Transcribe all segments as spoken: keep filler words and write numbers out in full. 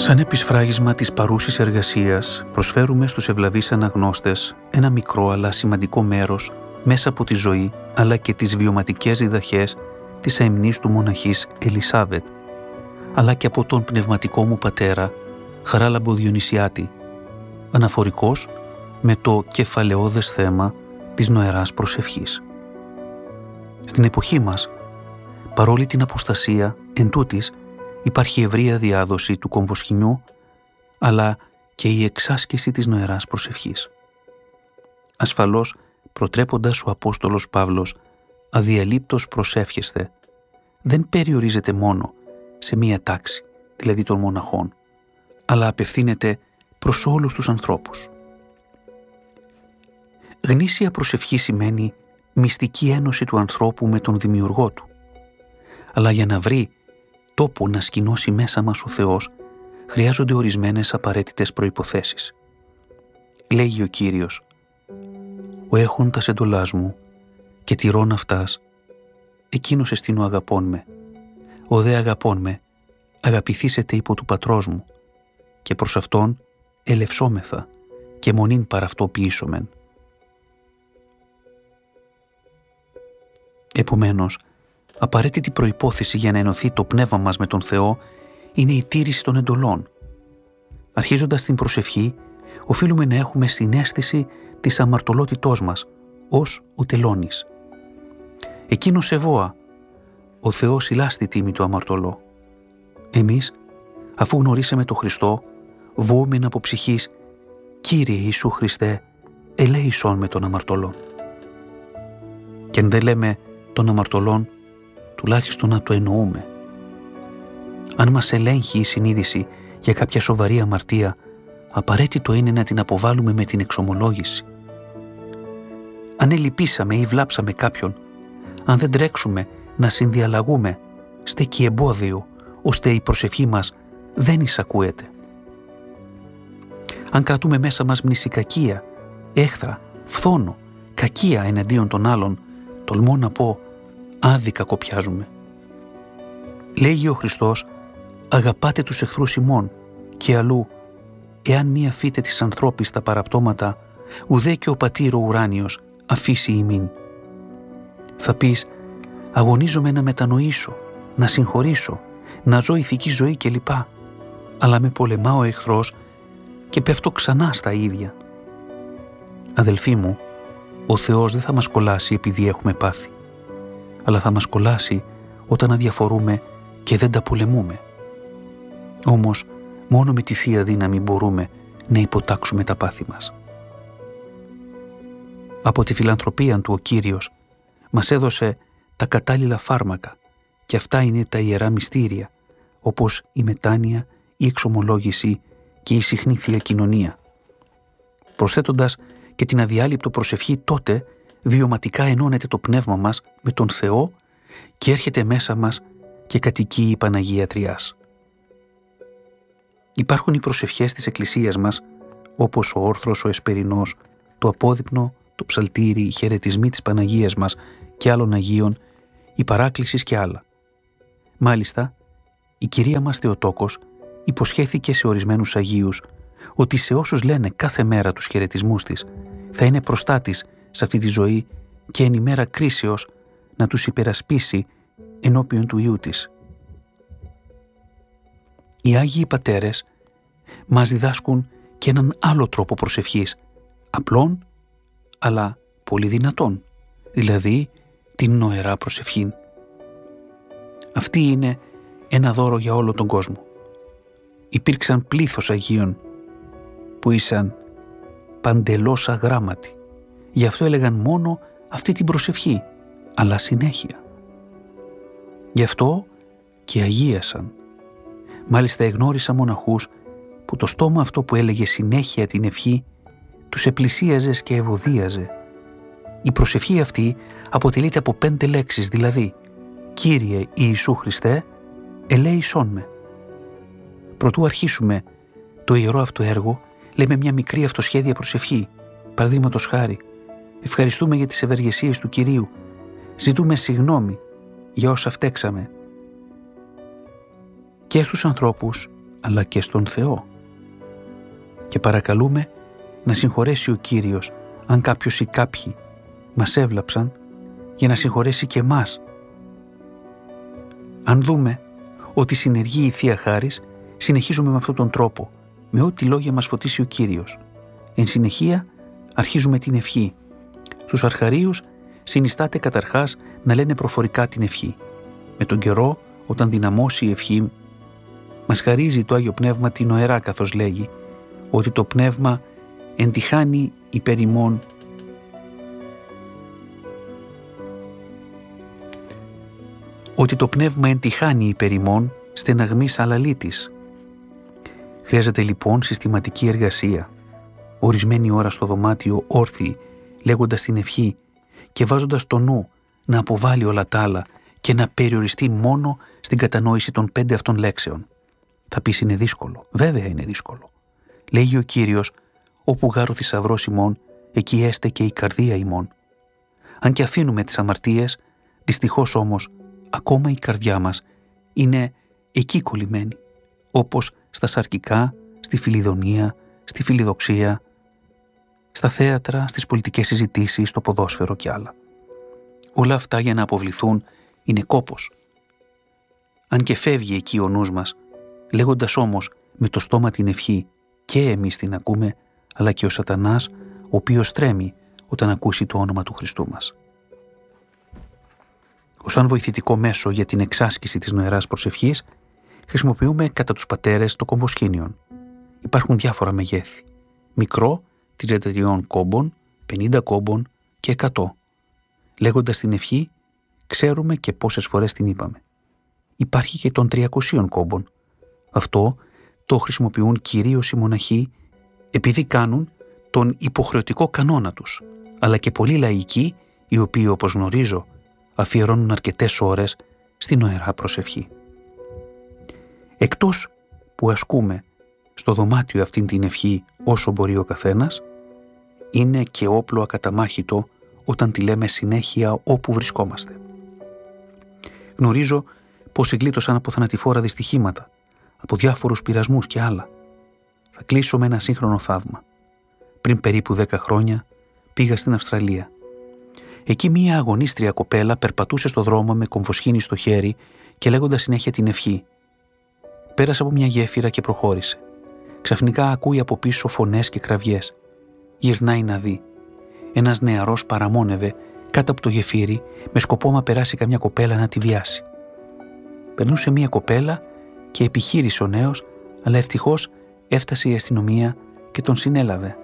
Σαν επισφράγισμα της παρούσης εργασίας, προσφέρουμε στους ευλαβείς αναγνώστες ένα μικρό αλλά σημαντικό μέρος μέσα από τη ζωή αλλά και τις βιωματικές διδαχές της αημνής του μοναχής Ελισάβετ, αλλά και από τον πνευματικό μου πατέρα Χαράλαμπο Διονυσιάτη, αναφορικός με το κεφαλαιώδες θέμα της νοεράς προσευχής. Στην εποχή μας, παρόλη την αποστασία, εντούτοις υπάρχει ευρεία διάδοση του κομβοσχοινιού, αλλά και η εξάσκηση της νοεράς προσευχής. Ασφαλώς, προτρέποντας ο Απόστολος Παύλος αδιαλείπτως προσεύχεστε, δεν περιορίζεται μόνο σε μία τάξη, δηλαδή των μοναχών, αλλά απευθύνεται προς όλους τους ανθρώπους. Γνήσια προσευχή σημαίνει μυστική ένωση του ανθρώπου με τον δημιουργό του, αλλά για να βρει τόπο να σκηνώσει μέσα μας ο Θεός, χρειάζονται ορισμένες απαραίτητες προϋποθέσεις. Λέγει ο Κύριος: «Ο έχων τας εντολάς μου και τηρών αυτάς, εκείνος εστίν ο αγαπών με. Ο δε αγαπών με, αγαπηθήσετε υπό του πατρός μου, και προς αυτόν ελευσόμεθα και μονήν παρ' αυτό ποιήσομεν». Επομένως, απαραίτητη προϋπόθεση για να ενωθεί το πνεύμα μας με τον Θεό είναι η τήρηση των εντολών. Αρχίζοντας την προσευχή, οφείλουμε να έχουμε συναίσθηση της αμαρτωλότητός μας, ως ο τελώνης. Εκείνος ευώα, ο Θεός ηλάστη τίμη το αμαρτωλό. Εμείς, αφού γνωρίσαμε τον Χριστό, βόουμεν από ψυχής: «Κύριε Ιησού Χριστέ, ελέησόν με τον αμαρτωλόν». Και αν δεν λέμε των αμαρτωλών, τουλάχιστον να το εννοούμε. Αν μας ελέγχει η συνείδηση για κάποια σοβαρή αμαρτία, απαραίτητο είναι να την αποβάλουμε με την εξομολόγηση. Αν ελυπήσαμε ή βλάψαμε κάποιον, αν δεν τρέξουμε να συνδιαλλαγούμε, στέκει εμπόδιο, ώστε η προσευχή μας δεν εισακούεται. Αν κρατούμε μέσα μας μνησικακία, έχθρα, φθόνο, κακία εναντίον των άλλων, τολμώ να πω, άδικα κοπιάζουμε. Λέγει ο Χριστός: «Αγαπάτε τους εχθρούς ημών», και αλλού: «Εάν μη αφήτε της ανθρώπης τα παραπτώματα, ουδέ και ο πατήρ ο ουράνιος αφήσει ημίν». Θα πεις: «Αγωνίζομαι να μετανοήσω, να συγχωρήσω, να ζω ηθική ζωή κλπ. Αλλά με πολεμά ο εχθρός και πέφτω ξανά στα ίδια». Αδελφοί μου, ο Θεός δεν θα μας κολλάσει επειδή έχουμε πάθει, αλλά θα μας κολλάσει όταν αδιαφορούμε και δεν τα πολεμούμε. Όμως, μόνο με τη Θεία Δύναμη μπορούμε να υποτάξουμε τα πάθη μας. Από τη φιλανθρωπία του ο Κύριος μας έδωσε τα κατάλληλα φάρμακα, και αυτά είναι τα ιερά μυστήρια, όπως η μετάνοια, η εξομολόγηση και η συχνή Θεία Κοινωνία. Προσθέτοντας και την αδιάλειπτο προσευχή, τότε βιωματικά ενώνεται το πνεύμα μας με τον Θεό και έρχεται μέσα μας και κατοικεί η Παναγία Τριάς. Υπάρχουν οι προσευχές της Εκκλησίας μας, όπως ο όρθρος, ο εσπερινός, το απόδειπνο, το ψαλτήρι, οι χαιρετισμοί της Παναγίας μας και άλλων Αγίων, η παράκληση και άλλα. Μάλιστα, η Κυρία μας Θεοτόκος υποσχέθηκε σε ορισμένους Αγίους ότι σε όσους λένε κάθε μέρα τους χαιρετισμούς της, θα είναι προστάτης σε αυτή τη ζωή και εν ημέρα κρίσεως να τους υπερασπίσει ενώπιον του Υιού της. Οι Άγιοι Πατέρες μας διδάσκουν και έναν άλλο τρόπο προσευχής, απλόν αλλά πολύ δυνατόν, δηλαδή την νοερά προσευχή. Αυτή είναι ένα δώρο για όλο τον κόσμο. Υπήρξαν πλήθος Αγίων που ήσαν παντελώς αγράμματοι. Γι' αυτό έλεγαν μόνο αυτή την προσευχή, αλλά συνέχεια. Γι' αυτό και αγίασαν. Μάλιστα εγνώρισα μοναχούς που το στόμα αυτό που έλεγε συνέχεια την ευχή τους επλησίαζε και ευωδίαζε. Η προσευχή αυτή αποτελείται από πέντε λέξεις, δηλαδή «Κύριε Ιησού Χριστέ, ελέησόν με». Προτού αρχίσουμε το ιερό αυτό έργο, λέμε μια μικρή αυτοσχέδια προσευχή. Παραδείγματος χάρη, ευχαριστούμε για τις ευεργεσίες του Κυρίου, ζητούμε συγνώμη για όσα φταίξαμε. Και στους ανθρώπους, αλλά και στον Θεό. Και παρακαλούμε να συγχωρέσει ο Κύριος αν κάποιος ή κάποιοι μας έβλαψαν, για να συγχωρέσει και εμάς. Αν δούμε ότι συνεργεί η Θεία Χάρις, συνεχίζουμε με αυτόν τον τρόπο, με ό,τι λόγια μας φωτίσει ο Κύριος. Εν συνεχεία αρχίζουμε την ευχή. Στους αρχαρίους συνιστάται καταρχάς να λένε προφορικά την ευχή. Με τον καιρό, όταν δυναμώσει η ευχή, μας χαρίζει το Άγιο Πνεύμα την νοερά, καθώς λέγει ότι το Πνεύμα εντυχάνει υπέρ ημών ότι το Πνεύμα εντυχάνει υπέρ ημών στεναγμής αλαλήτης. Χρειάζεται λοιπόν συστηματική εργασία, ορισμένη ώρα στο δωμάτιο όρθιοι, λέγοντας την ευχή και βάζοντας το νου να αποβάλει όλα τα άλλα και να περιοριστεί μόνο στην κατανόηση των πέντε αυτών λέξεων. Θα πεις είναι δύσκολο. Βέβαια είναι δύσκολο. Λέγει ο Κύριος, όπου γάρ ο θησαυρός ημών, εκεί έστε και η καρδία ημών. Αν και αφήνουμε τις αμαρτίες, δυστυχώς όμως, ακόμα η καρδιά μας είναι εκεί κολλημένη, όπως στα σαρκικά, στη φιλιδονία, στη φιλιδοξία, στα θέατρα, στις πολιτικές συζητήσεις, στο ποδόσφαιρο και άλλα. Όλα αυτά για να αποβληθούν είναι κόπος. Αν και φεύγει εκεί ο νους μας, λέγοντας όμως με το στόμα την ευχή, και εμείς την ακούμε, αλλά και ο σατανάς, ο οποίος τρέμει όταν ακούσει το όνομα του Χριστού μας. Ως αν βοηθητικό μέσο για την εξάσκηση της νοεράς προσευχής, χρησιμοποιούμε κατά τους πατέρες το κομποσκήνιον. Υπάρχουν διάφορα μεγέθη. Μικρό, τριάντα τρία κόμπων, πενήντα κόμπων και εκατό. Λέγοντας την ευχή, ξέρουμε και πόσες φορές την είπαμε. Υπάρχει και των τριακοσίων κόμπων. Αυτό το χρησιμοποιούν κυρίως οι μοναχοί, επειδή κάνουν τον υποχρεωτικό κανόνα τους, αλλά και πολλοί λαϊκοί, οι οποίοι, όπως γνωρίζω, αφιερώνουν αρκετές ώρες στην νοερά προσευχή. Εκτός που ασκούμε στο δωμάτιο αυτήν την ευχή όσο μπορεί ο καθένας, είναι και όπλο ακαταμάχητο όταν τη λέμε συνέχεια όπου βρισκόμαστε. Γνωρίζω πως εγκλήτωσαν από θανατηφόρα δυστυχήματα, από διάφορους πειρασμούς και άλλα. Θα κλείσω με ένα σύγχρονο θαύμα. Πριν περίπου δέκα χρόνια πήγα στην Αυστραλία. Εκεί μία αγωνίστρια κοπέλα περπατούσε στο δρόμο με κομβοσχήνη στο χέρι και λέγοντας συνέχεια την ευχή. Πέρασε από μια γέφυρα και προχώρησε. Ξαφνικά ακούει από πίσω φωνές και κραυγές. Γυρνάει να δει. Ένας νεαρός παραμόνευε κάτω από το γεφύρι με σκοπό να περάσει καμιά κοπέλα να τη βιάσει. Περνούσε μια κοπέλα και επιχείρησε ο νέος, αλλά ευτυχώς έφτασε η αστυνομία και τον συνέλαβε.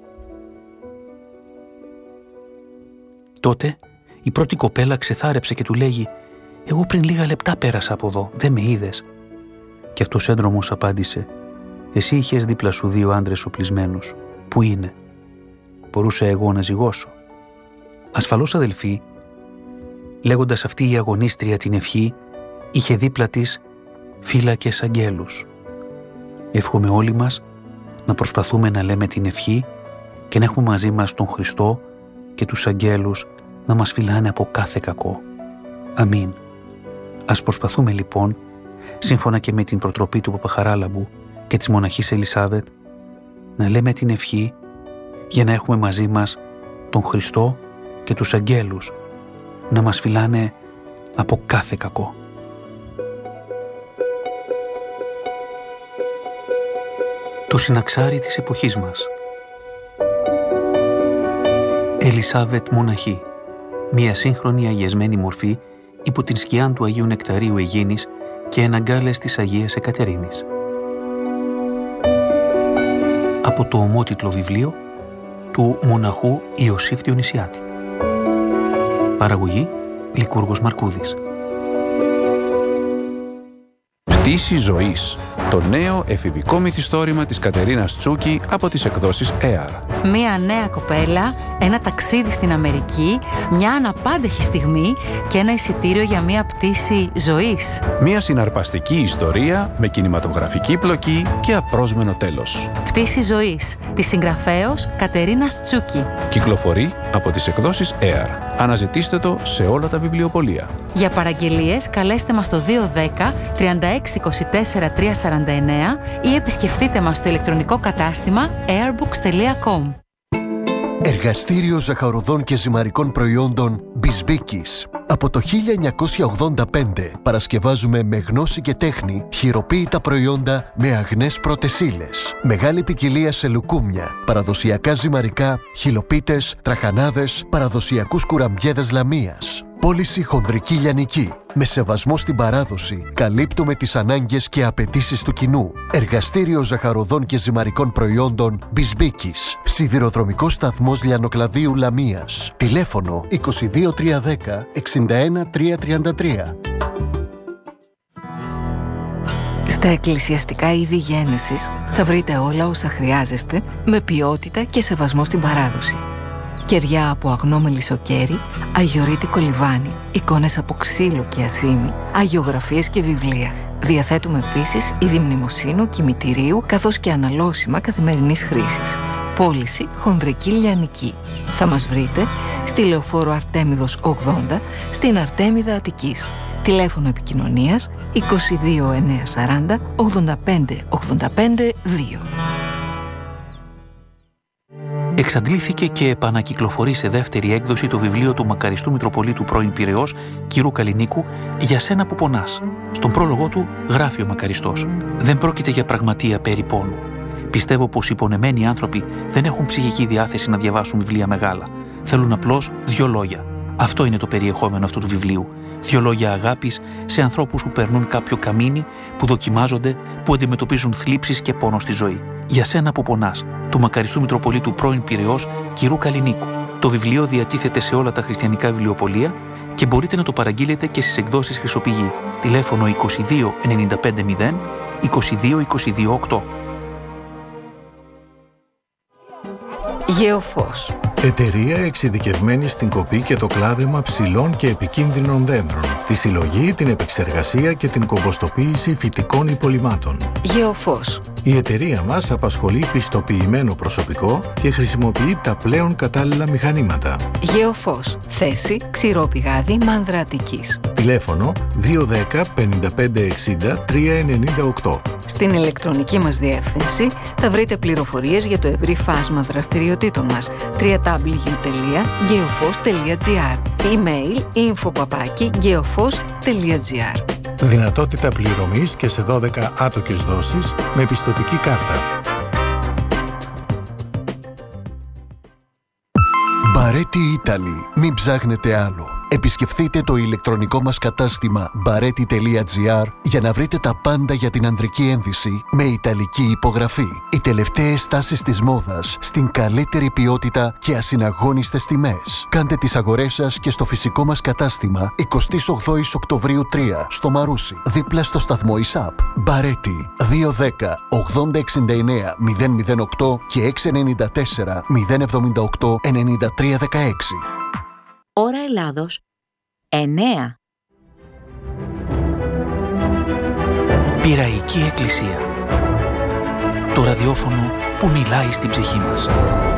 Τότε η πρώτη κοπέλα ξεθάρεψε και του λέγει «Εγώ πριν λίγα λεπτά πέρασα από εδώ, δεν με είδες?» Και αυτός έντρομος απάντησε «Εσύ είχες δίπλα σου δύο άντρες οπλισμένους. Πού είναι?» Μπορούσα εγώ να ζυγώσω. Ασφαλώς αδελφοί, λέγοντας αυτή η αγωνίστρια την ευχή, είχε δίπλα της φύλακες αγγέλους. Εύχομαι όλοι μας να προσπαθούμε να λέμε την ευχή και να έχουμε μαζί μας τον Χριστό και τους αγγέλους να μας φυλάνε από κάθε κακό. Αμήν. Ας προσπαθούμε λοιπόν, σύμφωνα και με την προτροπή του Παπαχαράλαμπου και της μοναχής Ελισάβετ, να λέμε την ευχή για να έχουμε μαζί μας τον Χριστό και τους αγγέλους να μας φυλάνε από κάθε κακό. Το συναξάρι της εποχής μας. Ελισάβετ Μοναχή, μια σύγχρονη αγιασμένη μορφή υπό την σκιά του Αγίου Νεκταρίου Αιγίνης και εναγκάλες της Αγίας Εκατερίνης. Από το ομότιτλο βιβλίο του μοναχού Ιωσήφ Διονυσιάτη. Παραγωγή Λικούργος Μαρκούδης. Πτήση ζωής. Το νέο εφηβικό μυθιστόρημα της Κατερίνας Τσούκη από τις εκδόσεις έι έι αρ. Μία νέα κοπέλα, ένα ταξίδι στην Αμερική, μια αναπάντεχη στιγμή και ένα εισιτήριο για μια πτήση ζωής. Μια συναρπαστική ιστορία με κινηματογραφική πλοκή και απρόσμενο τέλος. Πτήση ζωής, της συγγραφέως Κατερίνας Τσούκη. Κυκλοφορεί από τις εκδόσεις έι έι αρ. Αναζητήστε το σε όλα τα βιβλιοπωλεία. Για παραγγελίες καλέστε μας στο δύο ένα μηδέν τρία έξι είκοσι τέσσερα τριακόσια σαράντα εννέα ή επισκεφτείτε μας στο ηλεκτρονικό κατάστημα airbooks τελεία com. Εργαστήριο ζαχαροδών και ζυμαρικών προϊόντων Μπισμπίκης. Από το χίλια εννιακόσια ογδόντα πέντε παρασκευάζουμε με γνώση και τέχνη χειροποίητα προϊόντα με αγνές πρώτες ύλες. Μεγάλη ποικιλία σε λουκούμια, παραδοσιακά ζυμαρικά, χυλοπίτες, τραχανάδες, παραδοσιακούς κουραμπιέδες λαμίας. Πώληση χονδρική λιανική. Με σεβασμό στην παράδοση, καλύπτουμε τις ανάγκες και απαιτήσεις του κοινού. Εργαστήριο ζαχαροδών και ζυμαρικών προϊόντων Μπισμπίκης. Σιδηροδρομικός σταθμός Λιανοκλαδίου Λαμίας. Τηλέφωνο είκοσι δύο τριακόσια δέκα εξήντα ένα τριακόσια τριάντα τρία. Στα εκκλησιαστικά είδη γένεσης θα βρείτε όλα όσα χρειάζεστε με ποιότητα και σεβασμό στην παράδοση. Κεριά από αγνό μελισσοκέρι, αγιορείτικο λιβάνι, εικόνες από ξύλο και ασήμι, αγιογραφίες και βιβλία. Διαθέτουμε επίσης είδη μνημοσύνου, κημητηρίου, καθώς και αναλώσιμα καθημερινής χρήσης. Πώληση χονδρική λιανική. Θα μας βρείτε στη Λεωφόρο Αρτέμιδος ογδόντα, στην Αρτέμιδα Αττικής. Τηλέφωνο επικοινωνίας είκοσι δύο εννιακόσια σαράντα ογδόντα πέντε ογδόντα πέντε δύο. Εξαντλήθηκε και επανακυκλοφορεί σε δεύτερη έκδοση το βιβλίο του μακαριστού Μητροπολίτου πρώην Πειραιώς, κ. Καλλινίκου, «Για σένα που πονάς». Στον πρόλογο του γράφει ο μακαριστός: «Δεν πρόκειται για πραγματεία περί πόνου. Πιστεύω πως οι πονεμένοι άνθρωποι δεν έχουν ψυχική διάθεση να διαβάσουν βιβλία μεγάλα. Θέλουν απλώς δύο λόγια. Αυτό είναι το περιεχόμενο αυτού του βιβλίου. Δύο λόγια αγάπης σε ανθρώπους που περνούν κάποιο καμίνι, που δοκιμάζονται, που αντιμετωπίζουν θλίψεις και πόνο στη ζωή. Για σένα που πονάς», του μακαριστού Μητροπολίτου πρώην Πειραιώς, κ. Καλλινίκου. Το βιβλίο διατίθεται σε όλα τα χριστιανικά βιβλιοπωλεία και μπορείτε να το παραγγείλετε και στις εκδόσεις Χρυσοπηγή. Τηλέφωνο είκοσι δύο ενενήντα πέντε μηδέν είκοσι δύο είκοσι δύο οκτώ. Γεωφός. Εταιρεία εξειδικευμένη στην κοπή και το κλάδεμα ψηλών και επικίνδυνων δέντρων, τη συλλογή, την επεξεργασία και την κομποστοποίηση φυτικών υπολειμμάτων. Γεωφός. Η εταιρεία μας απασχολεί πιστοποιημένο προσωπικό και χρησιμοποιεί τα πλέον κατάλληλα μηχανήματα. Γεωφός. Θέση Ξηρό Πηγάδι, Μάνδρα Αττικής. Τηλέφωνο δύο ένα μηδέν πέντε πέντε εξήντα τρία εννιά οκτώ. Στην ηλεκτρονική μας διεύθυνση θα βρείτε πληροφορίες για το ευρύ φάσμα δραστηριοτήτων μας. double-u double-u double-u τελεία geofos τελεία gr. Email info παπάκι geofos τελεία gr. Δυνατότητα πληρωμής και σε δώδεκα άτοκες δόσεις με πιστωτική κάρτα. Μπαρέτι Italy. Μην ψάχνετε άλλο. Επισκεφτείτε το ηλεκτρονικό μας κατάστημα μπαρέτι τελεία gr για να βρείτε τα πάντα για την ανδρική ένδυση με ιταλική υπογραφή. Οι τελευταίες τάσεις της μόδας στην καλύτερη ποιότητα και ασυναγώνιστες τιμές. Κάντε τις αγορές σας και στο φυσικό μας κατάστημα εικοστή ογδόη Οκτωβρίου τρία στο Μαρούσι, δίπλα στο σταθμό ΙΣΑΠ. Μπαρέτι δύο ένα μηδέν ογδόντα εξήντα εννέα μηδέν μηδέν οκτώ και έξι εννιά τέσσερα μηδέν εβδομήντα οκτώ ενενήντα τρία δεκαέξι. Ώρα Ελλάδος, εννέα. Πειραϊκή Εκκλησία. Το ραδιόφωνο που μιλάει στην ψυχή μας.